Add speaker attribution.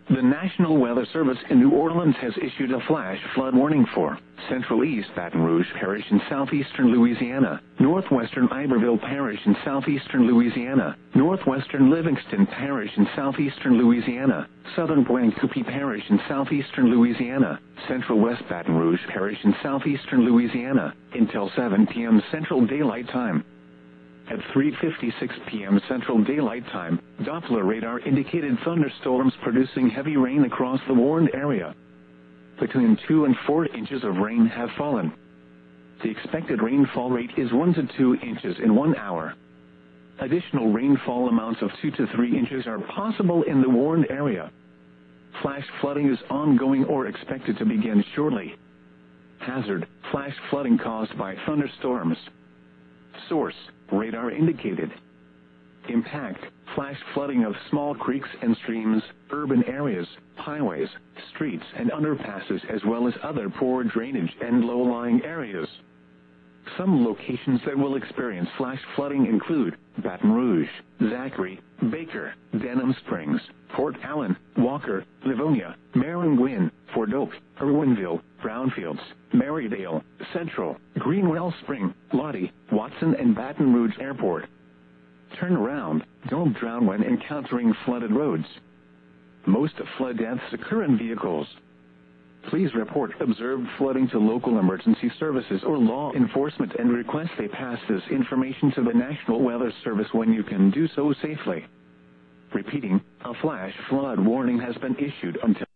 Speaker 1: The National Weather Service in New Orleans has issued a flash flood warning for Central East Baton Rouge Parish in southeastern Louisiana, northwestern Iberville Parish in southeastern Louisiana, northwestern Livingston Parish in southeastern Louisiana, southern Guancoupé Parish in southeastern Louisiana, central West Baton Rouge Parish in southeastern Louisiana, until 7 p.m. Central Daylight Time. At 3:56 p.m. Central Daylight Time, Doppler radar indicated thunderstorms producing heavy rain across the warned area. Between 2 and 4 inches of rain have fallen. The expected rainfall rate is 1 to 2 inches in 1 hour. Additional rainfall amounts of 2 to 3 inches are possible in the warned area. Flash flooding is ongoing or expected to begin shortly. Hazard: flash flooding caused by thunderstorms. Source: radar indicated. Impact: flash flooding of small creeks and streams, urban areas, highways, streets and underpasses, as well as other poor drainage and low-lying areas. Some locations that will experience flash flooding include Baton Rouge, Zachary, Baker, Denham Springs, Port Allen, Walker, Livonia, Maringouin, Fort Oak, Irwinville, Brownfields, Marydale, Central, Greenwell Spring, Lottie, Watson and Baton Rouge Airport. Turn around, don't drown when encountering flooded roads. Most flood deaths occur in vehicles. Please report observed flooding to local emergency services or law enforcement and request they pass this information to the National Weather Service when you can do so safely. Repeating, a flash flood warning has been issued until